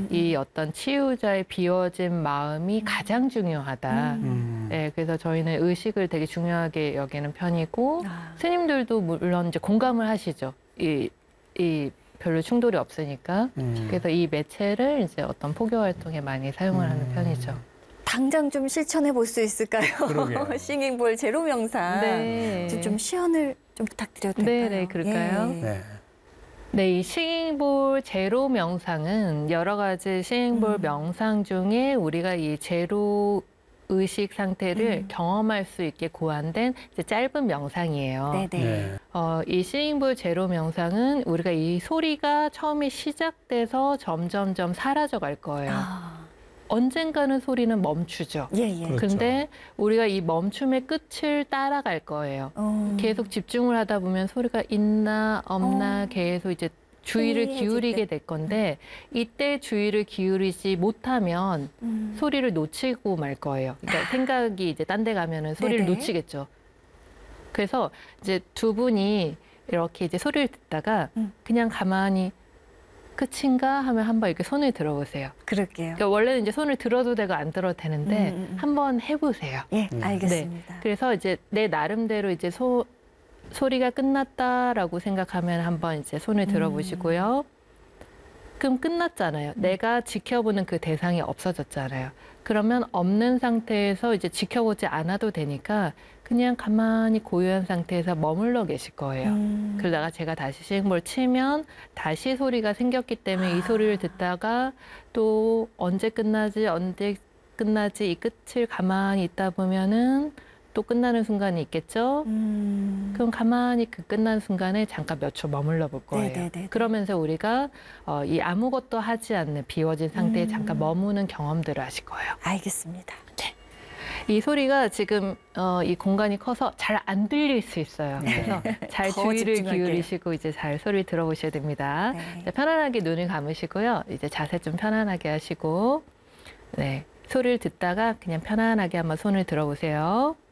이 어떤 치유자의 비워진 마음이 가장 중요하다. 네, 그래서 저희는 의식을 되게 중요하게 여기는 편이고 스님들도 물론 이제 공감을 하시죠. 이 별로 충돌이 없으니까. 그래서 이 매체를 이제 어떤 포교 활동에 많이 사용을 하는 편이죠. 당장 좀 실천해 볼 수 있을까요? 싱잉볼 제로 명상. 네. 좀 시연을 좀 부탁드려도 될까요? 네, 그럴까요? 예. 네. 네, 이 싱잉볼 제로 명상은 여러 가지 싱잉볼 명상 중에 우리가 이 제로 의식 상태를 경험할 수 있게 고안된 이제 짧은 명상이에요. 네네. 네. 이 싱잉볼 제로 명상은 우리가 이 소리가 처음에 시작돼서 점점점 사라져 갈 거예요. 언젠가는 소리는 멈추죠. 예, 예. 그렇죠. 근데 우리가 이 멈춤의 끝을 따라갈 거예요. 계속 집중을 하다 보면 소리가 있나 없나 계속 이제 주의를 기울이게 될 건데 이때 주의를 기울이지 못하면 소리를 놓치고 말 거예요. 그러니까 생각이 이제 딴 데 가면은 소리를 네네. 놓치겠죠. 그래서 이제 두 분이 이렇게 이제 소리를 듣다가 그냥 가만히 끝인가 하면 한번 이렇게 손을 들어보세요. 그럴게요. 그러니까 원래는 이제 손을 들어도 되고 안 들어도 되는데 한번 해보세요. 예, 알겠습니다. 네. 그래서 이제 내 나름대로 이제 소리가 끝났다라고 생각하면 한번 이제 손을 들어보시고요. 그럼 끝났잖아요. 내가 지켜보는 그 대상이 없어졌잖아요. 그러면 없는 상태에서 이제 지켜보지 않아도 되니까 그냥 가만히 고요한 상태에서 머물러 계실 거예요. 그러다가 제가 다시 싱잉볼 치면 다시 소리가 생겼기 때문에 이 소리를 듣다가 또 언제 끝나지 이 끝을 가만히 있다 보면은 또 끝나는 순간이 있겠죠? 그럼 가만히 그 끝난 순간에 잠깐 몇 초 머물러 볼 거예요. 네네네. 그러면서 우리가 이 아무것도 하지 않는 비워진 상태에 잠깐 머무는 경험들을 하실 거예요. 알겠습니다. 이 소리가 지금 이 공간이 커서 잘 안 들릴 수 있어요. 그래서 잘 더 주의를 집중할게요. 기울이시고 이제 잘 소리 들어보셔야 됩니다. 네. 자, 편안하게 눈을 감으시고요. 이제 자세 좀 편안하게 하시고 네, 소리를 듣다가 그냥 편안하게 한번 손을 들어보세요.